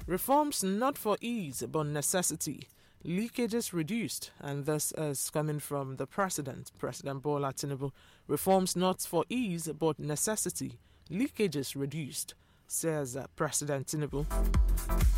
Reforms not for ease but necessity. Leakages reduced, and this is coming from the President Bola Tinubu. Reforms not for ease but necessity. Leakages reduced, says President Tinubu.